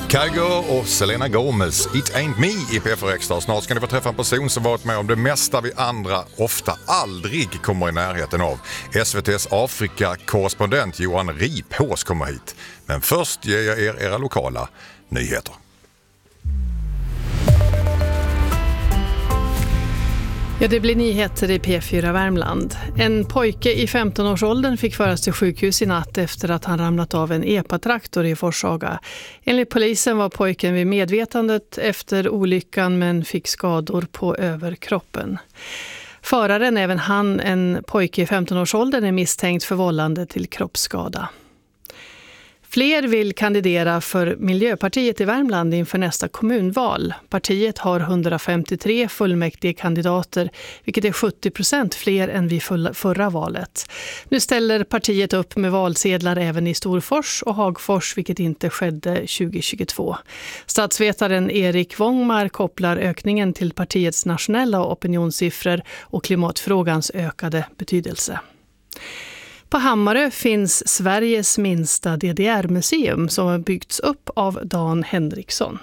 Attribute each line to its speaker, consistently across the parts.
Speaker 1: Kygo och Selena Gomez, It Ain't Me i P4 Extra. Snart ska ni få träffa en person som varit med om det mesta vi andra ofta aldrig kommer i närheten av. SVT:s Afrika-korrespondent Johan Riphås kommer hit. Men först ger jag er era lokala nyheter.
Speaker 2: Ja, det blir nyheter i P4 Värmland. En pojke i 15-årsåldern fick föras till sjukhus i natt efter att han ramlat av en epatraktor i Forshaga. Enligt polisen var pojken vid medvetandet efter olyckan men fick skador på överkroppen. Föraren, även han en pojke i 15-årsåldern, är misstänkt för vållande till kroppsskada. Fler vill kandidera för Miljöpartiet i Värmland inför nästa kommunval. Partiet har 153 fullmäktige kandidater, vilket är 70% fler än vid förra valet. Nu ställer partiet upp med valsedlar även i Storfors och Hagfors, vilket inte skedde 2022. Statsvetaren Erik Wångmar kopplar ökningen till partiets nationella opinionssiffror och klimatfrågans ökade betydelse. På Hammarö finns Sveriges minsta DDR-museum som har byggts upp av Dan Henriksson.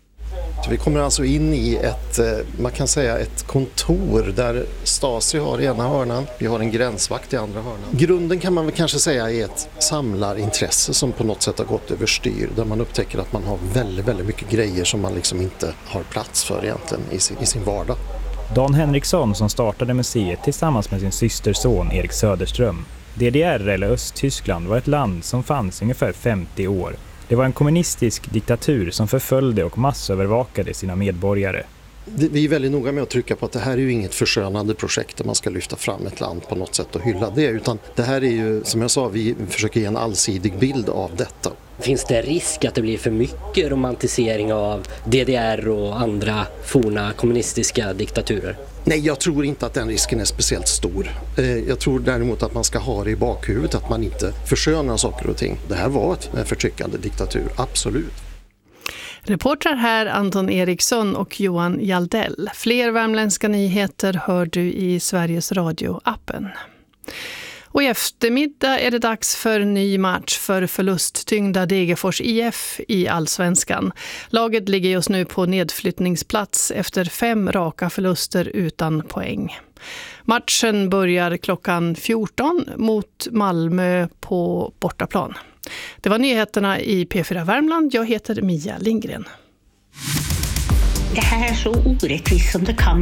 Speaker 3: Vi kommer alltså in i man kan säga ett kontor där Stasi har i ena hörnan, vi har en gränsvakt i andra hörnan. Grunden kan man väl kanske säga är ett samlarintresse som på något sätt har gått över styr, där man upptäcker att man har väldigt, väldigt mycket grejer som man liksom inte har plats för egentligen i sin vardag.
Speaker 4: Dan Henriksson, som startade museet tillsammans med sin systerson Erik Söderström. DDR eller Östtyskland var ett land som fanns ungefär 50 år. Det var en kommunistisk diktatur som förföljde och massövervakade sina medborgare.
Speaker 3: Vi är väldigt noga med att trycka på att det här är ju inget förskönande projekt där man ska lyfta fram ett land på något sätt och hylla det, utan det här är ju, som jag sa, vi försöker ge en allsidig bild av detta.
Speaker 5: Finns det risk att det blir för mycket romantisering av DDR och andra forna kommunistiska diktaturer?
Speaker 3: Nej, jag tror inte att den risken är speciellt stor. Jag tror däremot att man ska ha det i bakhuvudet, att man inte förskönar saker och ting. Det här var en förtryckande diktatur, absolut.
Speaker 2: Reportrar här Anton Eriksson och Johan Jaldell. Fler värmländska nyheter hör du i Sveriges Radio-appen. Och i eftermiddag är det dags för ny match för förlusttyngda Degerfors IF i Allsvenskan. Laget ligger just nu på nedflyttningsplats efter 5 raka förluster utan poäng. Matchen börjar klockan 14 mot Malmö på bortaplan. Det var nyheterna i P4 Värmland. Jag heter Mia Lindgren.
Speaker 6: Det här är så orättvist som det kan.